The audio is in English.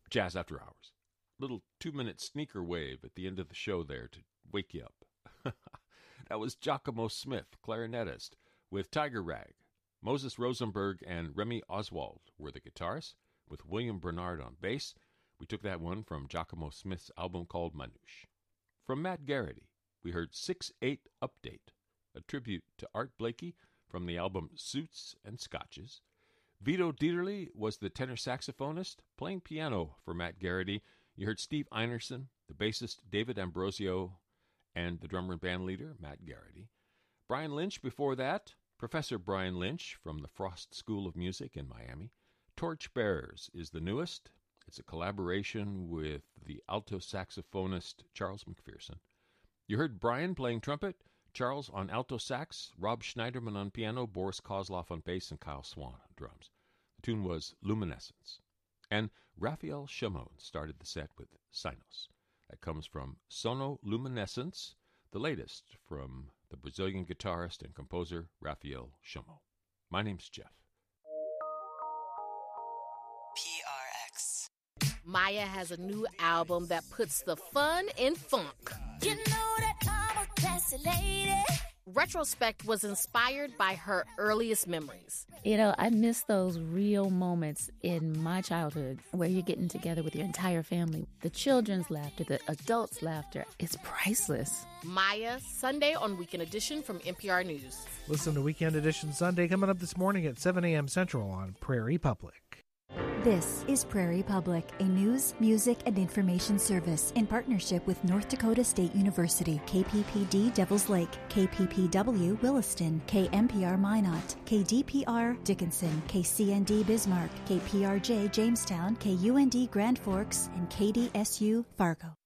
Jazz After Hours. Little 2-minute sneaker wave at the end of the show there to wake you up. That was Giacomo Smith, clarinetist, with Tiger Rag. Moses Rosenberg and Remy Oswald were the guitarists, with William Bernard on bass. We took that one from Giacomo Smith's album called Manouche. From Matt Garrity, we heard 6/8 Update, a tribute to Art Blakey from the album Suits and Scotches. Vito Dieterle was the tenor saxophonist, playing piano for Matt Garrity. You heard Steve Einerson, the bassist David Ambrosio, and the drummer and band leader, Matt Garrity. Brian Lynch before that, Professor Brian Lynch from the Frost School of Music in Miami. Torch Bearers is the newest. It's a collaboration with the alto saxophonist Charles McPherson. You heard Brian playing trumpet, Charles on alto sax, Rob Schneiderman on piano, Boris Kozlov on bass, and Kyle Swan on drums. The tune was Luminescence. And Raphael Shimon started the set with Sinos. That comes from Sono Luminescence, the latest from the Brazilian guitarist and composer Raphael Shimon. My name's Jeff. PRX. Maya has a new album that puts the fun in funk. You know that I'm a classy lady. Retrospect was inspired by her earliest memories. You know, I miss those real moments in my childhood where you're getting together with your entire family. The children's laughter, the adults' laughter, it's priceless. Maya, Sunday on Weekend Edition from NPR News. Listen to Weekend Edition Sunday coming up this morning at 7 a.m. Central on Prairie Public. This is Prairie Public, a news, music, and information service in partnership with North Dakota State University, KPPD Devils Lake, KPPW Williston, KMPR Minot, KDPR Dickinson, KCND Bismarck, KPRJ Jamestown, KUND Grand Forks, and KDSU Fargo.